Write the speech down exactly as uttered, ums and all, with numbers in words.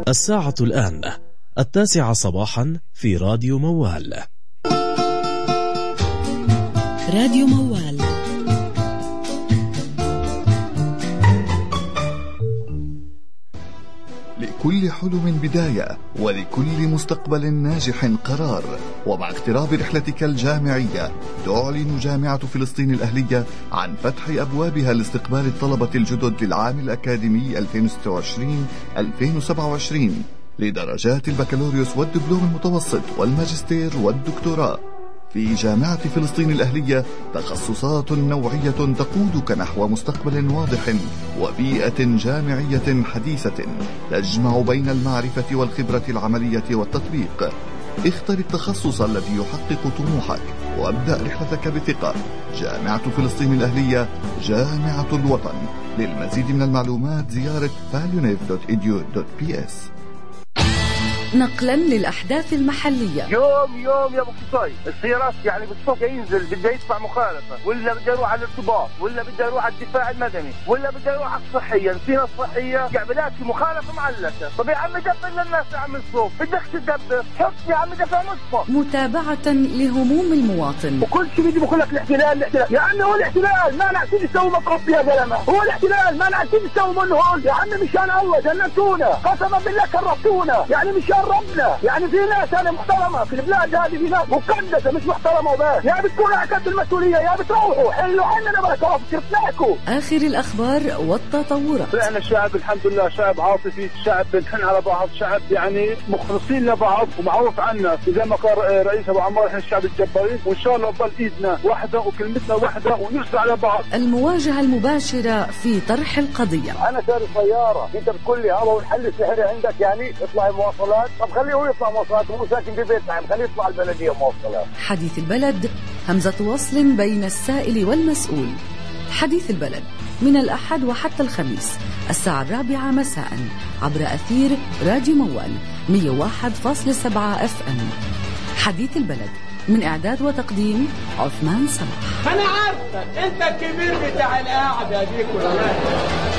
الساعة الآن التاسعة صباحا في راديو موال. راديو موال. لكل حلم بداية، ولكل مستقبل ناجح قرار. ومع اقتراب رحلتك الجامعية تعلن جامعة فلسطين الأهلية عن فتح أبوابها لاستقبال الطلبة الجدد للعام الأكاديمي ألفين وستة وعشرين ألفين وسبعة وعشرين لدرجات البكالوريوس والدبلوم المتوسط والماجستير والدكتوراه. في جامعة فلسطين الأهلية تخصصات نوعية تقودك نحو مستقبل واضح وبيئة جامعية حديثة تجمع بين المعرفة والخبرة العملية والتطبيق. اختر التخصص الذي يحقق طموحك وابدأ رحلتك بثقة. جامعة فلسطين الأهلية، جامعة الوطن. للمزيد من المعلومات زيارة فاليونيف دوت إي دي يو دوت بي إس. نقلا للأحداث المحلية. يوم يوم يا ابو قصي السيارات يعني بالصف ينزل بده يدفع مخالفة، ولا بده يروح على الارتباط، ولا بده يروح على الدفاع المدني، ولا بده يروح على الصحية. السيارة الصحية يعني بلاقي مخالفة معلقة. طب يا عم دبر للناس يا عم الصوف، بدك تدبر حط يا عم دفع نصفه. متابعة لهموم المواطن. وكل شيء بيجي بقول لك الاحتلال الاحتلال. يا عم هو الاحتلال ما نعرفين نسوي مقرب يا زلمة. هو الاحتلال ما نعرفين نسوي منه هون. يا عم مشان الله جنتونا، قسما بالله كرهتونا، يعني مشان ربنا. يعني في ناس أنا محترمة في البلاد هذه، في ناس مقدسة مش محترمة وبس. يا بتكونوا عكس المسؤولية يا بتروحوا حلوا عننا بركة شفناكم. آخر الأخبار والتطورات. احنا الشعب الحمد لله شعب عاطفي، شعب بنحن على بعض، شعب يعني مخلصين لبعض ومعروف عنا. زي ما قال رئيس أبو عمار احنا الشعب الجبارين، وإن شاء الله تضل إيدنا واحدة وكلمتنا واحدة ونرجع على بعض. المواجهة المباشرة في طرح القضية. أنا شاري سيارة، أنت بتقول لي هذا والحل السحري عندك يعني اطلع مواصلات. طب خليه يطلع مواصلات، هو ساكن في بيت نعم، خليه يطلع البلدية مواصلات. حديث البلد، همزة وصل بين السائل والمسؤول. حديث البلد من الأحد وحتى الخميس الساعة الرابعة مساء عبر أثير راديو موال مية وواحد فاصلة سبعة اف ام. حديث البلد من إعداد وتقديم عثمان صلاح. أنا عارفة أنت الكبير بتاع القاعدة دي كلها.